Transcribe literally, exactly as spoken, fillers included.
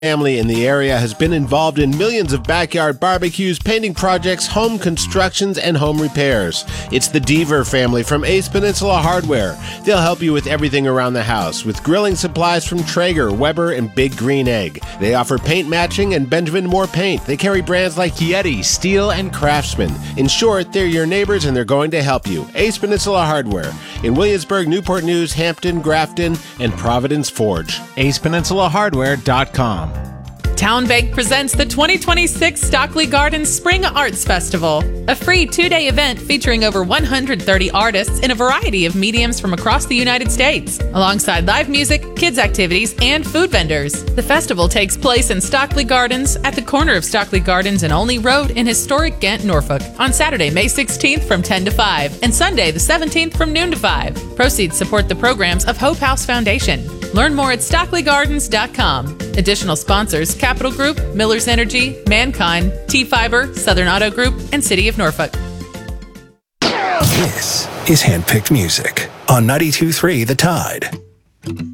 family in the area has been involved in millions of backyard barbecues, painting projects, home constructions, and home repairs. It's the Deaver family from Ace Peninsula Hardware. They'll help you with everything around the house, with grilling supplies from Traeger, Weber, and Big Green Egg. They offer paint matching and Benjamin Moore paint. They carry brands like Yeti, Steel, and Craftsman. In short, they're your neighbors and they're going to help you. Ace Peninsula Hardware in Williamsburg, Newport News, Hampton, Grafton, and Providence Forge. ace peninsula hardware dot com. Town Bank presents the twenty twenty-six Stockley Gardens Spring Arts Festival, a free two-day event featuring over one hundred thirty artists in a variety of mediums from across the United States, alongside live music, kids' activities, and food vendors. The festival takes place in Stockley Gardens at the corner of Stockley Gardens and Olney Road in historic Ghent, Norfolk, on Saturday, May sixteenth from ten to five, and Sunday, the seventeenth from noon to five. Proceeds support the programs of Hope House Foundation. Learn more at stockley gardens dot com. Additional sponsors: Capital Group, Miller's Energy, Mankind, T-Fiber, Southern Auto Group, and City of Norfolk. This is Handpicked Music on ninety-two point three The Tide.